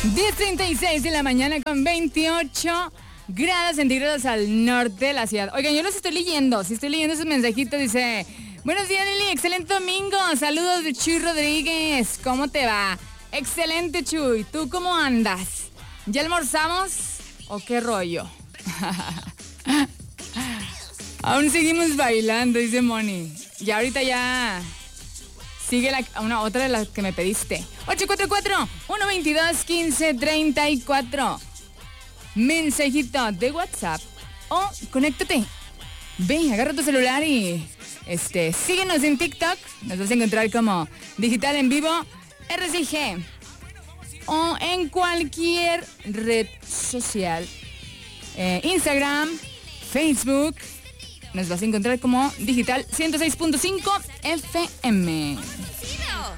10:36 de la mañana con 28 grados centígrados al norte de la ciudad. Oigan, yo los estoy leyendo. Si estoy leyendo esos mensajitos, dice: buenos días, Lili, excelente domingo. Saludos de Chuy Rodríguez. ¿Cómo te va? Excelente, Chuy. ¿Tú cómo andas? ¿Ya almorzamos? ¿O qué rollo? Aún seguimos bailando, dice Moni. Y ahorita ya sigue otra de las que me pediste. 844-122-1534. Mensajito de WhatsApp o conéctate. Ve, agarra tu celular y síguenos en TikTok. Nos vas a encontrar como Digital en Vivo RCG. O en cualquier red social. Instagram, Facebook. Nos vas a encontrar como Digital 106.5 FM.